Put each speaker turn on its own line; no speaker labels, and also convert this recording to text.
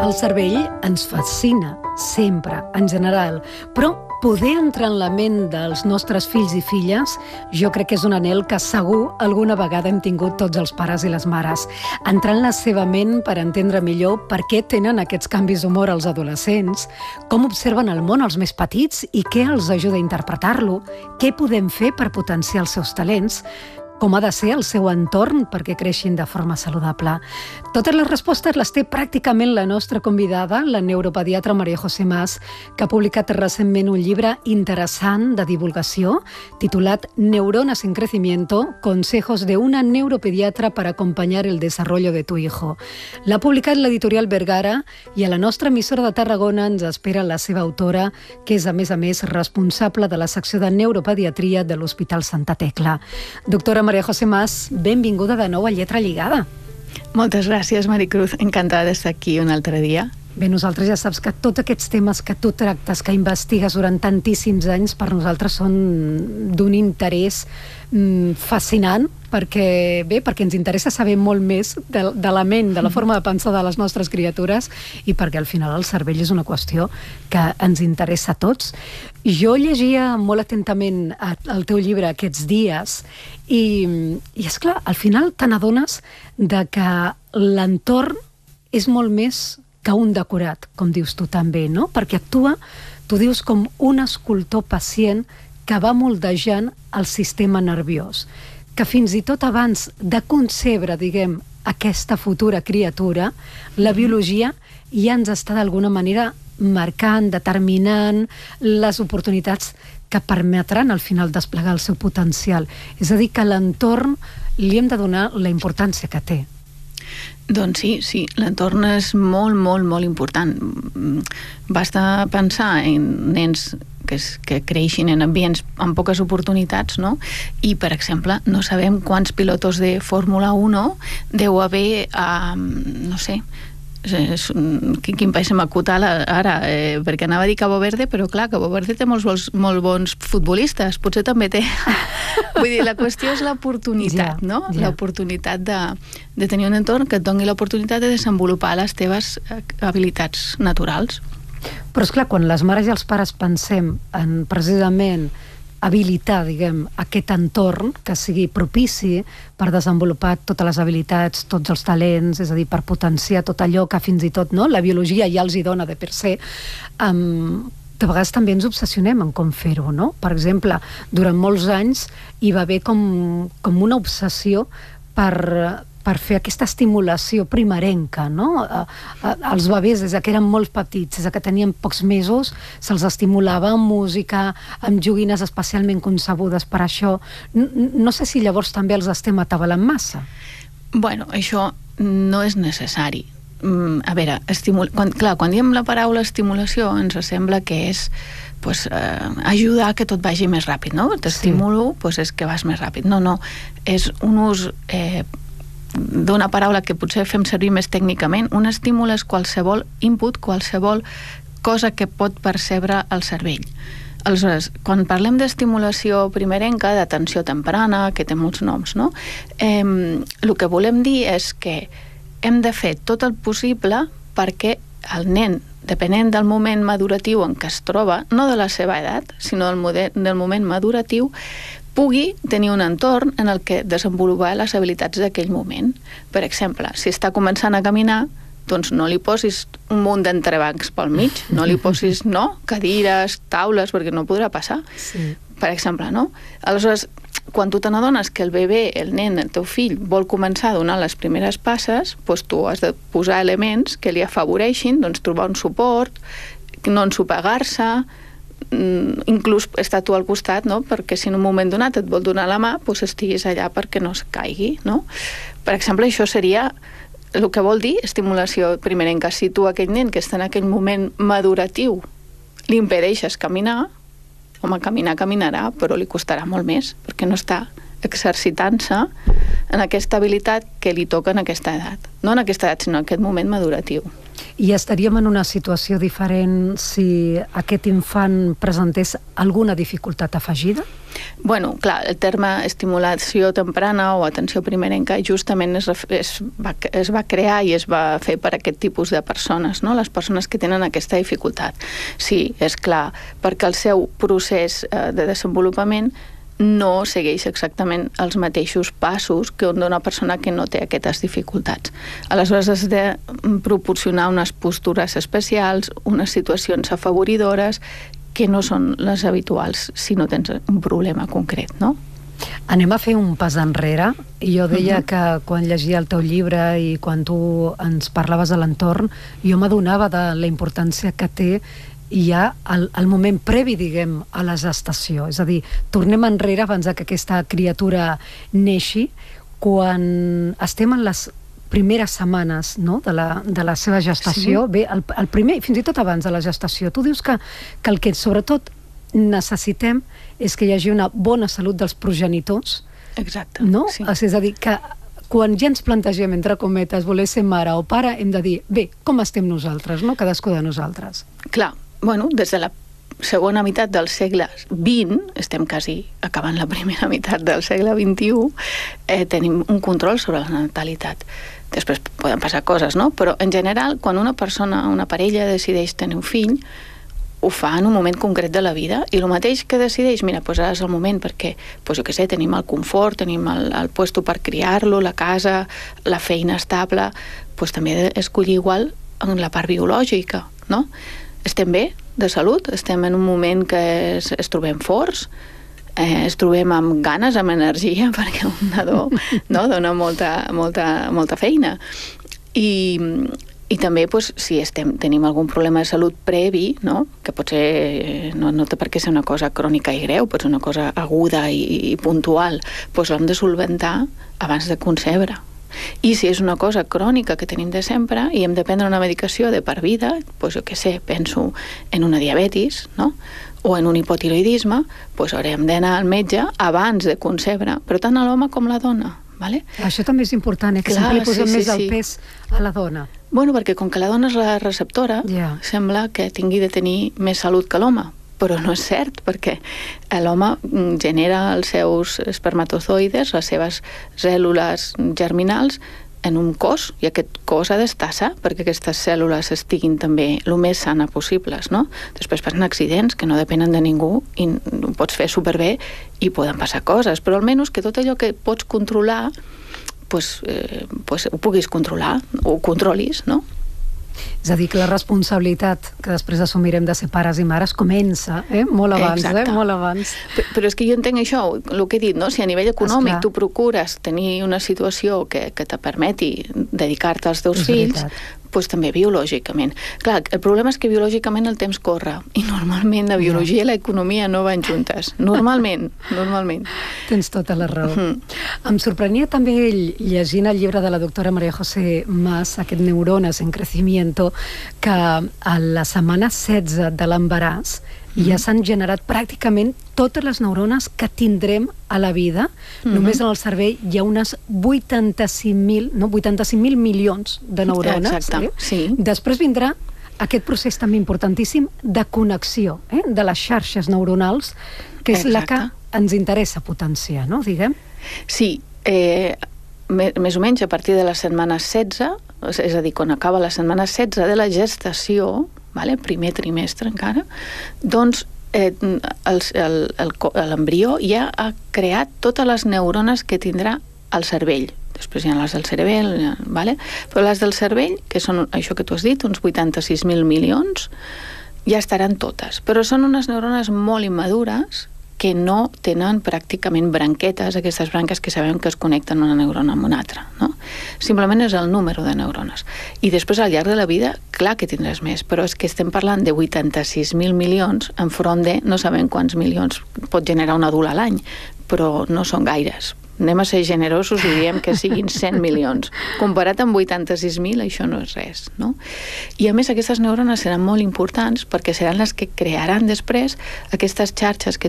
El cervell ens fascina, sempre, en general, però poder entrar en la ment dels nostres fills i filles jo crec que és un anhel que segur alguna vegada hem tingut tots els pares i les mares. Entrar en la seva ment per entendre millor per què tenen aquests canvis d'humor als adolescents, com observen el món els més petits i què els ajuda a interpretar-lo, què podem fer per potenciar els seus talents, com ha de ser el seu entorn perquè creixin de forma saludable. Totes les respostes les té pràcticament la nostra convidada, la neuropediatra María José Mas, que ha publicat recentment un llibre interessant de divulgació titulat Neuronas en crecimiento, consejos de una neuropediatra para acompañar el desarrollo de tu hijo. L'ha publicat l'editorial Vergara i a la nostra emissora de Tarragona ens espera la seva autora, que és a més responsable de la secció de neuropediatria de l'Hospital Santa Tecla. Doctora María José Mas, benvinguda de nou a Lletra Lligada.
Moltes gràcies, Maricruz. Encantada d'estar aquí un altre dia.
Bé, nosaltres ja saps que tots aquests temes que tu tractes, que investigues durant tantíssims anys, per nosaltres són d'un interès fascinant, perquè ens interessa saber molt més de la ment, de la forma de pensar de les nostres criatures i perquè al final el cervell és una qüestió que ens interessa a tots. Jo llegia molt atentament el teu llibre aquests dies i és clar, al final te n'adones de que l'entorn és molt més que un decorat, com dius tu també, no? Perquè actua, tu dius, com un escultor pacient que va moldejant el sistema nerviós, que fins i tot abans de concebre, diguem, aquesta futura criatura, la biologia ja ens està d'alguna manera marcant, determinant les oportunitats que permetran al final desplegar el seu potencial. És a dir, que a l'entorn li hem de donar la importància que té.
Doncs sí, l'entorn és molt, molt, molt important. Basta pensar en nens que creixin en ambients amb poques oportunitats, no? I, per exemple, no sabem quants pilotos de Fórmula 1 deu haver, no sé, quin país se m'acut ara, perquè anava a dir Cabo Verde, però clar, Cabo Verde té molt bons futbolistes, potser també té. Vull dir, la qüestió és l'oportunitat, no? L'oportunitat de tenir un entorn que et doni l'oportunitat de desenvolupar les teves habilitats naturals.
Però és clar, quan les mares i els pares pensem en precisament habilitar, diguem, aquest entorn que sigui propici per desenvolupar totes les habilitats, tots els talents, és a dir, per potenciar tot allò que fins i tot, no, la biologia ja els hi dona de per se, de vegades també ens obsessionem en com fer-ho, no? Per exemple, durant molts anys hi va haver com una obsessió per fer aquesta estimulació primerenca, no? Els bebès, des que eren molt petits, des que tenien pocs mesos, se'ls estimulava amb música, amb joguines especialment concebudes per això. No sé si llavors també els estem atabalant massa.
Bueno, això no és necessari. A veure, quan diem la paraula estimulació ens sembla que és ajudar que tot vagi més ràpid, no? T'estimulo, és que vas més ràpid. No, és un ús d'una paraula que potser fem servir més tècnicament. Un estímul és qualsevol input, qualsevol cosa que pot percebre el cervell. Aleshores, quan parlem d'estimulació primerenca, d'atenció temprana, que té molts noms, no? El que volem dir és que hem de fer tot el possible perquè el nen, depenent del moment maduratiu en què es troba, no de la seva edat, sinó del moment maduratiu, pugui tenir un entorn en el que desenvolupar les habilitats d'aquell moment. Per exemple, si està començant a caminar, doncs no li posis un munt d'entrebancs pel mig, no li posis, cadires, taules, perquè no podrà passar. Sí. Per exemple, no? Aleshores, quan tu te n'adones que el bebè, el nen, el teu fill, vol començar a donar les primeres passes, doncs tu has de posar elements que li afavoreixin, doncs trobar un suport, no ensopegar-se, inclús estar tu al costat, no? Perquè si en un moment donat et vol donar la mà, doncs estiguis allà perquè no es caigui, no? Per exemple, això seria el que vol dir estimulació primerenca. Si tu aquell nen que està en aquell moment maduratiu li impedeixes caminar, home, caminar caminarà, però li costarà molt més, perquè no està exercitant-se en aquesta habilitat que li toca en aquesta edat. No en aquesta edat, sinó en aquest moment maduratiu.
I estaríem en una situació diferent si aquest infant presentés alguna dificultat afegida?
Bueno, clar, el terme estimulació temprana o atenció primerenca justament es va crear i es va fer per aquest tipus de persones, no? Les persones que tenen aquesta dificultat. Sí, és clar, perquè el seu procés de desenvolupament no segueix exactament els mateixos passos que d'una persona que no té aquestes dificultats. Aleshores, has de proporcionar unes postures especials, unes situacions afavoridores que no són les habituals si no tens un problema concret, no?
Anem a fer un pas enrere. Jo deia que quan llegia el teu llibre i quan tu ens parlaves de l'entorn, jo m'adonava de la importància que té ja el moment previ, diguem, a la gestació. És a dir, tornem enrere abans que aquesta criatura neixi, quan estem en les primeres setmanes, no?, de la seva gestació. Sí. Bé, el primer, fins i tot abans de la gestació. Tu dius que el que sobretot necessitem és que hi hagi una bona salut dels progenitors.
Exacte.
No?
Sí.
És a dir, que quan ja ens plantegem, entre cometes, voler ser mare o pare, hem de dir, bé, com estem nosaltres, no?, cadascú de nosaltres.
Clar, bueno, des de la segona meitat del segle XX, estem quasi acabant la primera meitat del segle XXI, tenim un control sobre la natalitat. Després poden passar coses, no? Però en general, quan una persona, una parella decideix tenir un fill, ho fa en un moment concret de la vida, i el mateix que decideix, mira, doncs ara és el moment perquè, doncs jo què sé, tenim el confort, tenim el puesto per criar-lo, la casa, la feina estable, doncs també he d'escollir igual en la part biològica, no? Estem bé de salut, estem en un moment que es trobem forts, es trobem amb ganes, amb energia, perquè un nadó no, dona molta feina. I també, doncs, si tenim algun problema de salut previ, no? Que potser no té per què ser una cosa crònica i greu, pot ser una cosa aguda i puntual, doncs l'hem de solventar abans de concebre. I si és una cosa crònica que tenim de sempre i hem de prendre una medicació de per vida, doncs jo què sé, penso en una diabetis, no?, o en un hipotiroidisme, doncs haurem d'anar al metge abans de concebre, però tant a l'home com a la dona, ¿vale?
Això també és important, que
clar,
sempre li posem més el pes a la dona.
Bueno, perquè com que la dona és la receptora, sembla que tingui de tenir més salut que l'home, però no és cert, perquè l'home genera els seus espermatozoides, les seves cèl·lules germinals, en un cos, i aquest cos ha d'estar sa perquè aquestes cèl·lules estiguin també el més sana possibles, no? Després passen accidents que no depenen de ningú i ho pots fer superbé i poden passar coses, però almenys que tot allò que pots controlar pues ho puguis controlar, o ho controlis, no?
És a dir, que la responsabilitat que després assumirem de ser pares i mares comença, molt abans, molt abans.
Però és que jo entenc això, el que he dit, no? Si a nivell econòmic tu procures tenir una situació que te permeti dedicar-te als teus fills, doncs també biològicament. Clar, el problema és que biològicament el temps corre, i normalment la biologia i l'economia no van juntes. Normalment.
Tens tota la raó. Em sorprenia també llegint el llibre de la doctora María José Mas, aquest Neurones en Crecimiento, que a la setmana 16 de l'embaràs ja s'han generat pràcticament totes les neurones que tindrem a la vida. Només en el cervell hi ha unes 85.000 milions de neurones.
Exacte, sí.
Després vindrà aquest procés també importantíssim de connexió de les xarxes neuronals, que és la que ens interessa potenciar, no? Diguem.
Sí, més o menys a partir de la setmana 16, és a dir, quan acaba la setmana 16 de la gestació, primer trimestre encara, doncs l'embrió ja ha creat totes les neurones que tindrà el cervell. Després hi ha les del cerebel, però les del cervell, que són això que tu has dit, uns 86.000 milions, ja estaran totes. Però són unes neurones molt immadures que no tenen pràcticament branquetes, aquestes branques que sabem que es connecten una neurona amb una altra, no? Simplement és el número de neurones. I després, al llarg de la vida, clar que tindràs més, però és que estem parlant de 86.000 milions enfront de no sabem quants milions pot generar un adult a l'any, però no són gaires. Anem a ser generosos i diem que siguin 100 milions. Comparat amb 86.000, això no és res, no? I a més, aquestes neurones seran molt importants perquè seran les que crearan després aquestes xarxes que